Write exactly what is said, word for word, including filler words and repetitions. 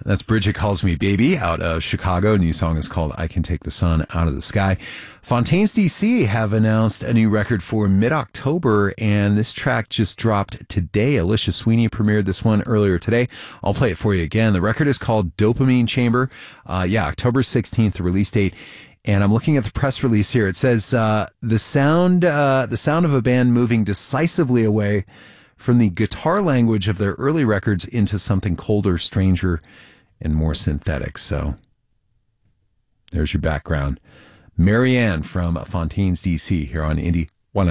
That's Bridget Calls Me Baby out of Chicago. New song is called I Can Take the Sun Out of the Sky. Fontaines D C have announced a new record for mid-October, and this track just dropped today. Alicia Sweeney premiered this one earlier today. I'll play it for you again. The record is called Dopamine Chamber. Uh, yeah, October sixteenth, the release date. And I'm looking at the press release here. It says uh, the sound, uh, the sound of a band moving decisively away from the guitar language of their early records into something colder, stranger, and more synthetic. So there's your background. Marianne from Fontaines D C here on Indie